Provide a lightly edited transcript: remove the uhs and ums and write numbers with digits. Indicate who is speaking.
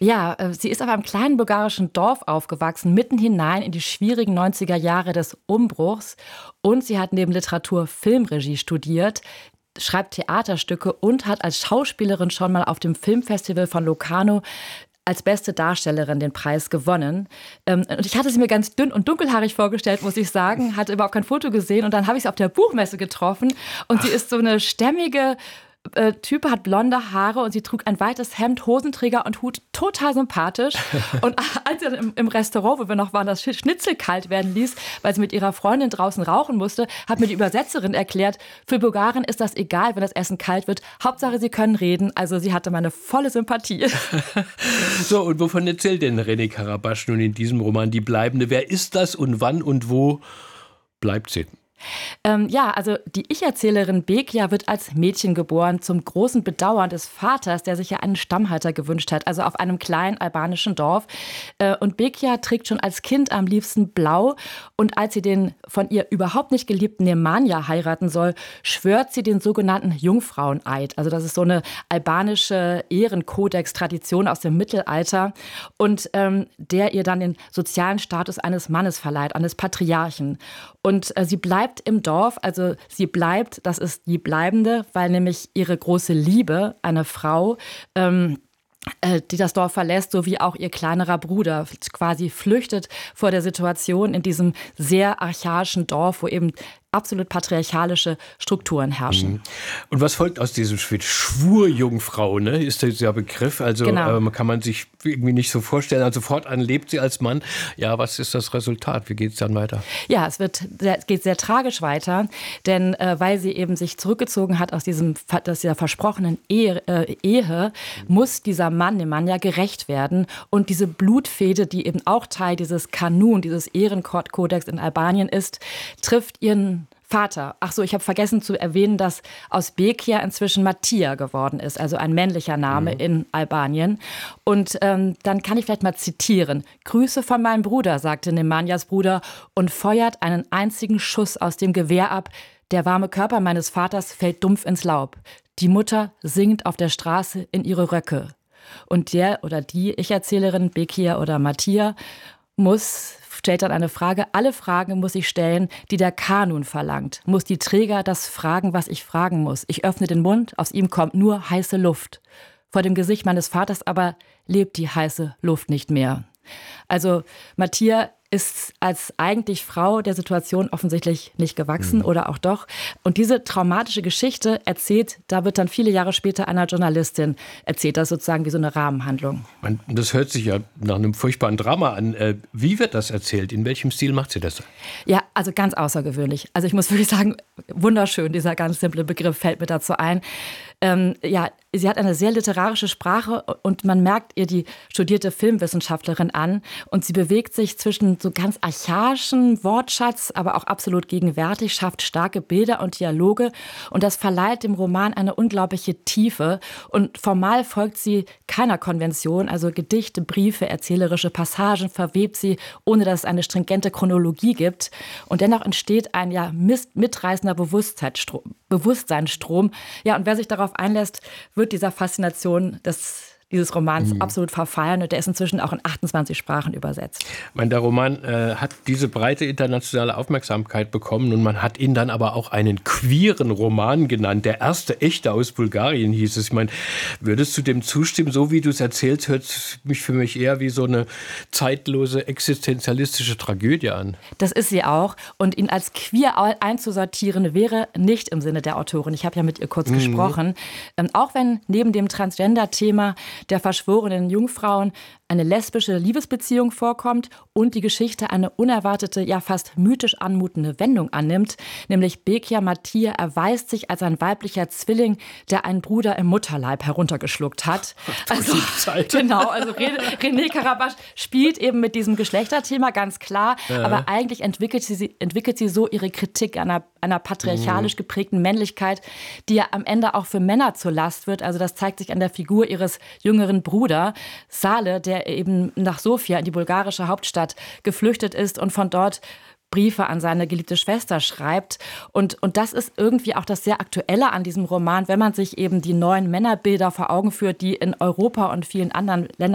Speaker 1: Ja, sie ist auf einem kleinen bulgarischen Dorf aufgewachsen, mitten hinein in die schwierigen 90er Jahre des Umbruchs. Und sie hat neben Literatur Filmregie studiert, schreibt Theaterstücke und hat als Schauspielerin schon mal auf dem Filmfestival von Locarno als beste Darstellerin den Preis gewonnen. Und ich hatte sie mir ganz dünn und dunkelhaarig vorgestellt, muss ich sagen, hatte überhaupt kein Foto gesehen. Und dann habe ich sie auf der Buchmesse getroffen. Und sie ist so eine stämmige Type, hat blonde Haare und sie trug ein weites Hemd, Hosenträger und Hut, total sympathisch. Und als sie dann im Restaurant, wo wir noch waren, das Schnitzel kalt werden ließ, weil sie mit ihrer Freundin draußen rauchen musste, hat mir die Übersetzerin erklärt, für Bulgaren ist das egal, wenn das Essen kalt wird. Hauptsache, sie können reden. Also sie hatte meine volle Sympathie.
Speaker 2: So, und wovon erzählt denn René Karabasch nun in diesem Roman Die Bleibende? Wer ist das und wann und wo bleibt sie?
Speaker 1: Also die Ich-Erzählerin Bekia wird als Mädchen geboren, zum großen Bedauern des Vaters, der sich ja einen Stammhalter gewünscht hat, also auf einem kleinen albanischen Dorf. Und Bekia trägt schon als Kind am liebsten blau. Und als sie den von ihr überhaupt nicht geliebten Nemanja heiraten soll, schwört sie den sogenannten Jungfraueneid. Also das ist so eine albanische Ehrenkodex-Tradition aus dem Mittelalter. Und der ihr dann den sozialen Status eines Mannes verleiht, eines Patriarchen. Und sie bleibt im Dorf, also sie bleibt, das ist die Bleibende, weil nämlich ihre große Liebe, eine Frau, die das Dorf verlässt, sowie auch ihr kleinerer Bruder quasi flüchtet vor der Situation in diesem sehr archaischen Dorf, wo eben absolut patriarchalische Strukturen herrschen.
Speaker 2: Und was folgt aus diesem Schwurjungfrau, ne? Ist dieser Begriff? Also
Speaker 1: genau.
Speaker 2: Kann man sich irgendwie nicht so vorstellen. Also fortan lebt sie als Mann. Ja, was ist das Resultat? Wie geht es dann weiter?
Speaker 1: Ja, es geht sehr tragisch weiter, denn weil sie eben sich zurückgezogen hat aus dieser versprochenen Ehe, muss dieser Mann, Nemanja, gerächt werden. Und diese Blutfehde, die eben auch Teil dieses Kanun, dieses Ehrenkodex in Albanien ist, trifft ihren Vater. Ach so, ich habe vergessen zu erwähnen, dass aus Bekia inzwischen Mattia geworden ist, also ein männlicher Name in Albanien. Und dann kann ich vielleicht mal zitieren. Grüße von meinem Bruder, sagte Nemanjas Bruder und feuert einen einzigen Schuss aus dem Gewehr ab. Der warme Körper meines Vaters fällt dumpf ins Laub. Die Mutter singt auf der Straße in ihre Röcke. Und der oder die Ich-Erzählerin, Bekia oder Mattia, stellt dann eine Frage. Alle Fragen muss ich stellen, die der Kanun verlangt. Muss die Träger das fragen, was ich fragen muss. Ich öffne den Mund, aus ihm kommt nur heiße Luft. Vor dem Gesicht meines Vaters aber lebt die heiße Luft nicht mehr. Also Mattia ist als eigentlich Frau der Situation offensichtlich nicht gewachsen oder auch doch. Und diese traumatische Geschichte da wird dann viele Jahre später einer Journalistin erzählt, das sozusagen wie so eine Rahmenhandlung.
Speaker 2: Das hört sich ja nach einem furchtbaren Drama an. Wie wird das erzählt? In welchem Stil macht sie das?
Speaker 1: Ja, also ganz außergewöhnlich. Also ich muss wirklich sagen, wunderschön, dieser ganz simple Begriff fällt mir dazu ein. Sie hat eine sehr literarische Sprache und man merkt ihr die studierte Filmwissenschaftlerin an und sie bewegt sich zwischen so ganz archaischen Wortschatz, aber auch absolut gegenwärtig, schafft starke Bilder und Dialoge und das verleiht dem Roman eine unglaubliche Tiefe und formal folgt sie keiner Konvention, also Gedichte, Briefe, erzählerische Passagen verwebt sie, ohne dass es eine stringente Chronologie gibt und dennoch entsteht ein mitreißender Bewusstseinsstrom. Ja, und wer sich darauf einlässt, wird dieser Faszination dieses Romans absolut verfallen und der ist inzwischen auch in 28 Sprachen übersetzt.
Speaker 2: Der Roman hat diese breite internationale Aufmerksamkeit bekommen und man hat ihn dann aber auch einen queeren Roman genannt. Der erste echte aus Bulgarien hieß es. Ich meine, würdest du dem zustimmen? So wie du es erzählst, hört es mich für mich eher wie so eine zeitlose existenzialistische Tragödie an.
Speaker 1: Das ist sie auch und ihn als queer einzusortieren wäre nicht im Sinne der Autorin. Ich habe ja mit ihr kurz gesprochen. Auch wenn neben dem Transgender-Thema der verschworenen Jungfrauen eine lesbische Liebesbeziehung vorkommt und die Geschichte eine unerwartete, ja fast mythisch anmutende Wendung annimmt, nämlich Bekia Mattia erweist sich als ein weiblicher Zwilling, der einen Bruder im Mutterleib heruntergeschluckt hat. Also René Karabasch spielt eben mit diesem Geschlechterthema, ganz klar, aber eigentlich entwickelt sie so ihre Kritik einer patriarchalisch geprägten Männlichkeit, die ja am Ende auch für Männer zur Last wird. Also das zeigt sich an der Figur ihres jüngeren Bruders, Sale, der eben nach Sofia in die bulgarische Hauptstadt geflüchtet ist und von dort Briefe an seine geliebte Schwester schreibt. Und das ist irgendwie auch das sehr Aktuelle an diesem Roman, wenn man sich eben die neuen Männerbilder vor Augen führt, die in Europa und vielen anderen Ländern